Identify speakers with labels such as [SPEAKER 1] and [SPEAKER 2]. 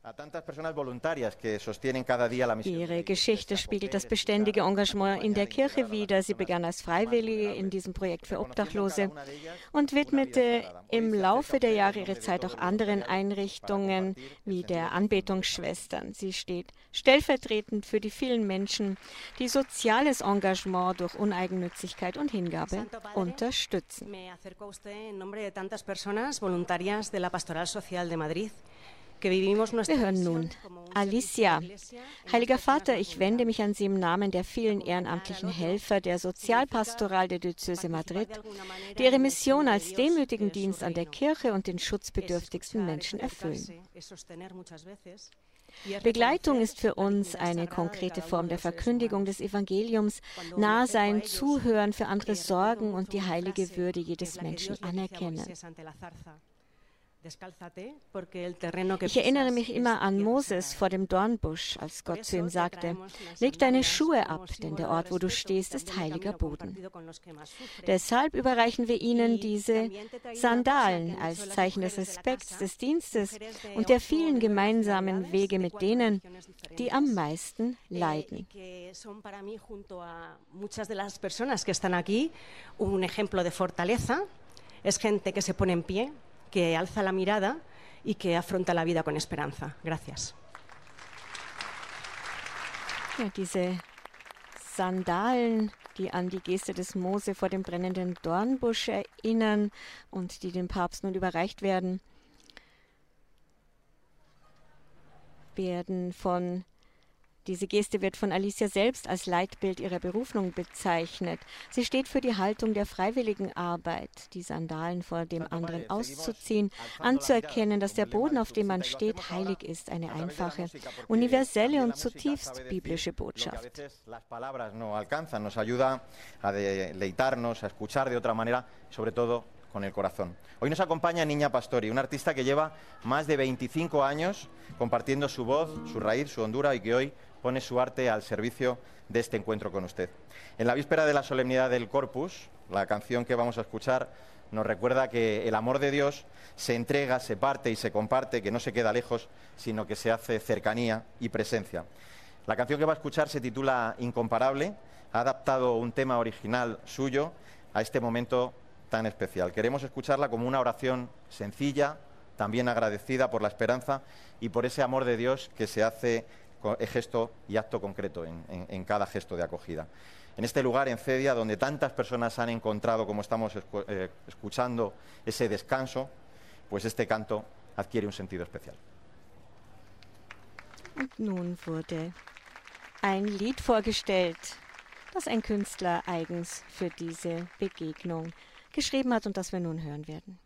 [SPEAKER 1] Ihre Geschichte spiegelt das beständige Engagement in der Kirche wider. Sie begann als Freiwillige in diesem Projekt für Obdachlose und widmete im Laufe der Jahre ihre Zeit auch anderen Einrichtungen wie der Anbetungsschwestern. Sie steht stellvertretend für die vielen Menschen, die soziales Engagement durch Uneigennützigkeit und Hingabe unterstützen. Wir hören nun Alicia. Heiliger Vater, ich wende mich an Sie im Namen der vielen ehrenamtlichen Helfer der Sozialpastoral der Diözese Madrid, die ihre Mission als demütigen Dienst an der Kirche und den schutzbedürftigsten Menschen erfüllen. Begleitung ist für uns eine konkrete Form der Verkündigung des Evangeliums, Nahsein, Zuhören, für andere sorgen und die heilige Würde jedes Menschen anerkennen. Ich erinnere mich immer an Moses vor dem Dornbusch, als Gott zu ihm sagte, leg deine Schuhe ab, denn der Ort, wo du stehst, ist heiliger Boden. Deshalb überreichen wir Ihnen diese Sandalen als Zeichen des Respekts, des Dienstes und der vielen gemeinsamen Wege mit denen, die am meisten leiden.
[SPEAKER 2] Que alza la mirada y que afronta la vida con esperanza. Gracias.
[SPEAKER 1] Ja, diese Sandalen, die an die Geste des Mose vor dem brennenden Dornbusch erinnern und die dem Papst nun überreicht werden, diese Geste wird von Alicia selbst als Leitbild ihrer Berufung bezeichnet. Sie steht für die Haltung der freiwilligen Arbeit, die Sandalen vor dem anderen auszuziehen, anzuerkennen, dass der Boden, auf dem man steht, heilig ist, eine einfache, universelle und zutiefst biblische Botschaft.
[SPEAKER 3] Con el corazón. Hoy nos acompaña Niña Pastori, una artista que lleva más de 25 años compartiendo su voz, su raíz, su hondura y que hoy pone su arte al servicio de este encuentro con usted. En la víspera de la solemnidad del Corpus, la canción que vamos a escuchar nos recuerda que el amor de Dios se entrega, se parte y se comparte, que no se queda lejos, sino que se hace cercanía y presencia. La canción que va a escuchar se titula Incomparable, ha adaptado un tema original suyo a este momento tan especial. Queremos escucharla como una oración sencilla, también agradecida por la esperanza y por ese amor de Dios que se hace gesto y acto concreto en cada gesto de acogida. En este lugar, en Cedia, donde tantas personas han encontrado, como estamos escuchando, ese descanso, pues este canto adquiere un sentido especial.
[SPEAKER 1] Und nun wurde ein Lied vorgestellt, das ein Künstler eigens für diese Begegnung geschrieben hat und das wir nun hören werden.